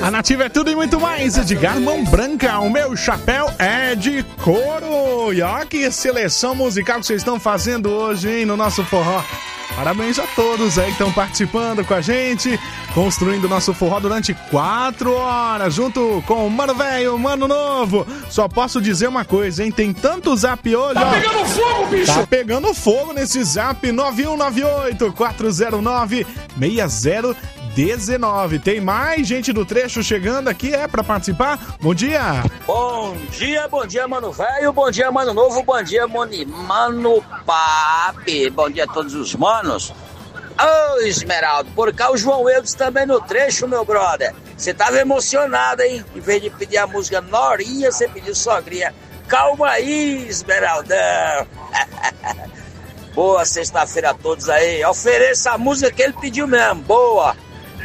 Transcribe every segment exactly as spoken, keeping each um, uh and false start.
A Nativa é tudo e muito mais. Edgar Mão Branca, o meu chapéu é de couro. E ó, que seleção musical que vocês estão fazendo hoje, hein, no nosso forró. Parabéns a todos aí que estão participando com a gente, construindo nosso forró durante quatro horas, junto com o Mano Velho, Mano Novo. Só posso dizer uma coisa, hein? Tem tanto zap hoje, tá ó. Tá pegando fogo, bicho! Tá pegando fogo nesse zap nove um nove oito, quatro zero nove, seis zero um nove. Tem mais gente do trecho chegando aqui, é, pra participar? Bom dia! Bom dia, bom dia, Mano Velho, bom dia, Mano Novo, bom dia, Moni, Mano Papi, bom dia a todos os manos. Ô, oh, Esmeraldo, por cá o João Eudes também no trecho, meu brother. Você tava emocionado, hein? Em vez de pedir a música Norinha, você pediu Sogrinha. Calma aí, Esmeraldão. Boa sexta-feira a todos aí. Ofereça a música que ele pediu mesmo, boa.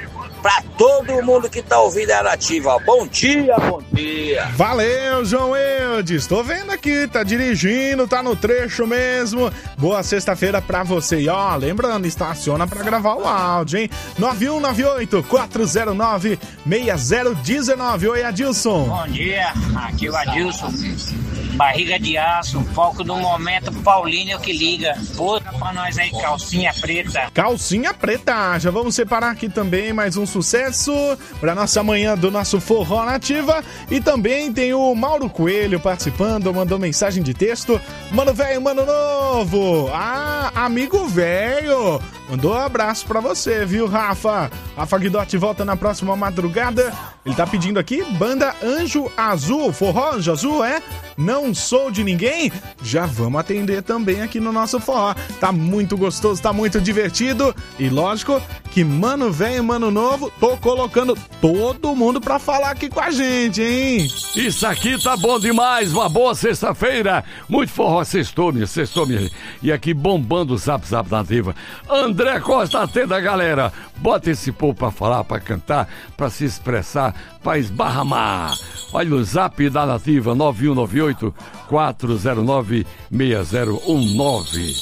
Pra todo mundo que tá ouvindo a Nativa. Bom dia, bom dia. Valeu, João Eudes. Tô vendo aqui, tá dirigindo, tá no trecho mesmo. Boa sexta-feira pra você. E ó, lembrando, estaciona pra gravar o áudio, hein? nove um nove oito, quatro zero nove, seis zero um nove. Oi, Adilson. Bom dia, aqui é o Adilson. Barriga de aço, foco do momento, Paulinho que liga. Bota pra nós aí, calcinha preta. Calcinha preta, já vamos separar aqui também mais um sucesso pra nossa manhã do nosso Forró Nativa. E também tem o Mauro Coelho participando, mandou mensagem de texto. Mano Velho, Mano Novo. Ah, amigo velho. Mandou um abraço pra você, viu, Rafa? Rafa Guidotti volta na próxima madrugada. Ele tá pedindo aqui, banda Anjo Azul, Forró Anjo Azul, é? Não sou de ninguém? Já vamos atender também aqui no nosso forró. Tá muito gostoso, tá muito divertido. E lógico que Mano Velho, Mano Novo, tô colocando todo mundo pra falar aqui com a gente, hein? Isso aqui tá bom demais, uma boa sexta-feira. Muito forró, sextou, minha, sextou, minha. E aqui bombando o Zap Zap Nativa. André Costa, atenda a galera. Bota esse povo pra falar, pra cantar, pra se expressar, pra esbarramar. Olha o Zap da Nativa, nove um nove oito, quatro zero nove, seis zero um nove.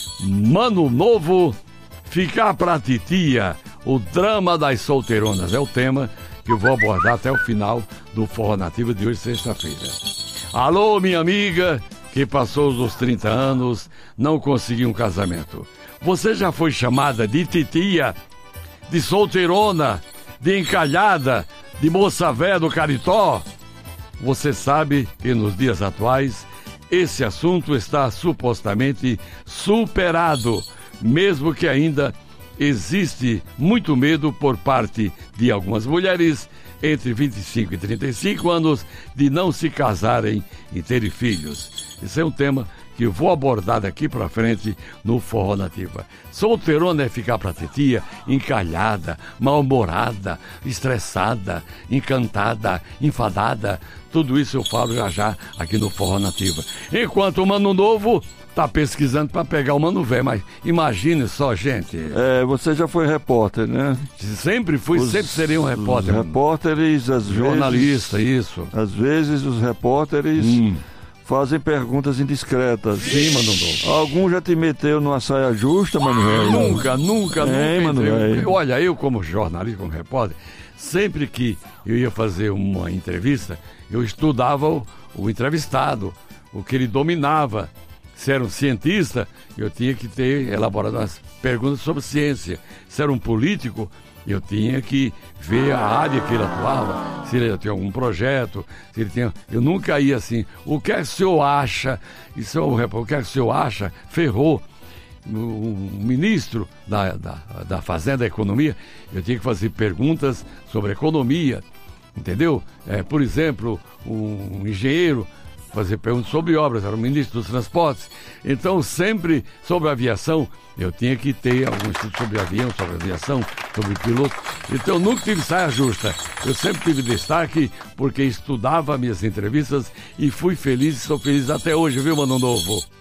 Mano Novo, ficar pra titia, o drama das solteironas. É o tema que eu vou abordar até o final do Forró Nativa de hoje, sexta-feira. Alô, minha amiga, que passou dos trinta anos, não conseguiu um casamento. Você já foi chamada de titia, de solteirona, de encalhada, de moça véia do Caritó? Você sabe que nos dias atuais esse assunto está supostamente superado, mesmo que ainda existe muito medo por parte de algumas mulheres entre vinte e cinco e trinta e cinco anos de não se casarem e terem filhos. Esse é um tema que eu vou abordar daqui pra frente no Forró Nativa. Solteirona é ficar pra titia encalhada, mal-humorada, estressada, encantada, enfadada. Tudo isso eu falo já já aqui no Forró Nativa. Enquanto o Mano Novo tá pesquisando pra pegar o Mano Velho, mas imagine só, gente. É, você já foi repórter, né? Sempre fui, os, sempre serei um repórter. Os repórteres, às Jornalista, vezes... isso. Às vezes os repórteres... Hum. Fazem perguntas indiscretas. Sim, Mano Novo. Algum já te meteu numa saia justa, Mano Velho? Nunca, nunca, é, nunca. Mano Velho. Olha, eu como jornalista, como repórter, sempre que eu ia fazer uma entrevista, eu estudava o, o entrevistado, o que ele dominava. Se era um cientista, eu tinha que ter elaborado as perguntas sobre ciência. Se era um político, eu tinha que ver a área que ele atuava, se ele tinha algum projeto, se ele tinha... Eu nunca ia assim, o que é que o senhor acha? Isso é um repórter, o que é que o senhor acha? Ferrou. O ministro da, da, da Fazenda e Economia, eu tinha que fazer perguntas sobre economia, entendeu? É, por exemplo, um engenheiro fazer perguntas sobre obras, era o ministro dos transportes. Então, sempre sobre aviação, eu tinha que ter algum estudo sobre avião, sobre aviação, sobre piloto. Então, eu nunca tive saia justa. Eu sempre tive destaque porque estudava minhas entrevistas e fui feliz e sou feliz até hoje, viu, Mano Novo?